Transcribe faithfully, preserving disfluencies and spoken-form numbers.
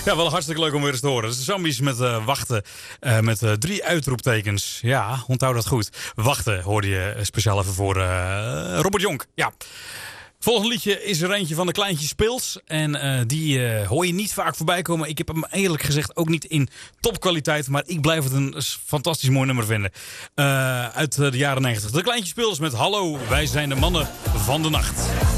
Ja, wel hartstikke leuk om weer eens te horen. Dat is de Zombies met uh, Wachten. Uh, met uh, drie uitroeptekens. Ja, onthoud dat goed. Wachten hoorde je speciaal even voor uh, Robert Jonk. Ja. Volgende liedje is er eentje van de Kleintjes Pils. En uh, die uh, hoor je niet vaak voorbij komen. Ik heb hem eerlijk gezegd ook niet in topkwaliteit. Maar ik blijf het een fantastisch mooi nummer vinden. Uh, uit de jaren negentig. De Kleintjes Pils met Hallo, wij zijn de mannen van de nacht.